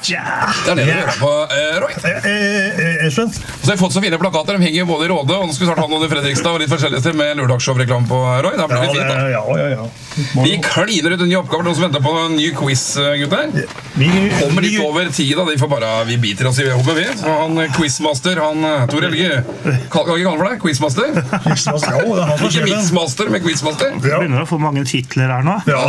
Det det du hører på, Roy. Skjønt. Så har jeg fått så fine plakater, de henger jo både i Råde, og nå skal vi snart ha noen i Fredrikstad, og litt forskjellige steder med lørdagshow-reklame på, Roy. Det blir litt fint, da. Ja. Vi kliner ut en ny oppgave, noen som venter på en ny quiz, gutter. Kommer litt over tid, da. Vi biter oss i hoppet, vi. Så han quizmaster, Tor Helge, hva kaller du for deg? Quizmaster? Ikke mixmaster, men quizmaster. Begynner å få mange titler her nå. Ja.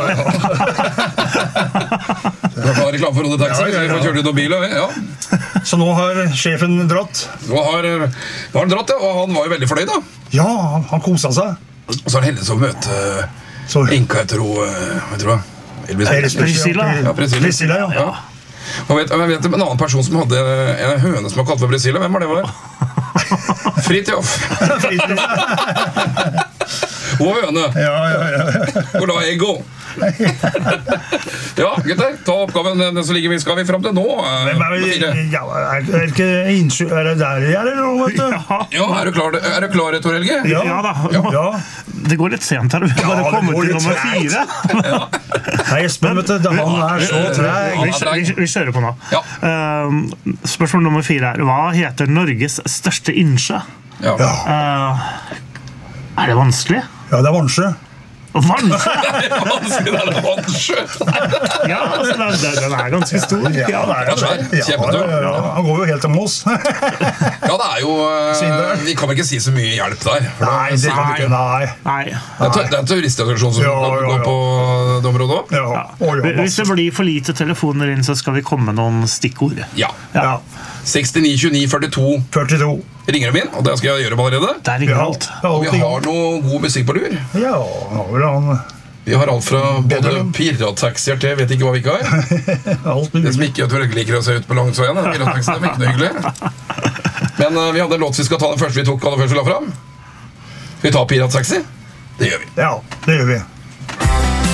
Du har klar reklame for Råde Taxi, så vi får kjørt ut noen biler, ja. Så nå har sjefen dratt. Nå har han dratt, ja, og han var jo veldig fornøyd, da. Ja, han koset seg. Og så er han heldig å møte enka etter vet du hva? Priscilla. Ja, Priscilla, ja. Og jeg vet en annen person som hadde en høne som var kalt for Priscilla. Hvem var det? Fritjof. Og høne. Ja. Hvor da jeg går. Ja, gutter, ta oppgaven den som ligger vi skal vi frem til nå. Er det der jeg er, eller noe, vet du? Ja, er du klar, Tor Helge? Ja da. Det går litt sent her, vi har bare kommet til nummer 4. Nei, Espen, vet du, han så treg. Vi kjører på nå. Ja. Spørsmål nummer 4 hva heter Norges største innsjø? Ja. Er det vanskelig? Ja, det er Vansjø. Vansjø? Ja, altså, den er ganske stor. Ja, det er kjempestor. Han går jo helt til Mås. Ja, det er jo vi kan ikke si så mye hjelp der. Nei, det kan vi ikke. Nei. Det er en turistattraksjon som går på det området også. Hvis det blir for lite telefoner inn, så skal vi komme med noen stikkord. Ja. 69, 29, 42 ringer dem inn, og det skal jeg gjøre allerede. Der ringer alt. Og vi har noe god musikk på lur. Ja, vi har alt fra både pirattaxier til, vet ikke hva vi ikke har. Det som ikke liker å se ut på Langsveien, pirattaxi, det er ikke noe hyggelig. Men vi hadde en låt vi skal ta den første vi tok, aller først vi la frem. Skal vi ta pirattaxi? Det gjør vi. Ja, det gjør vi.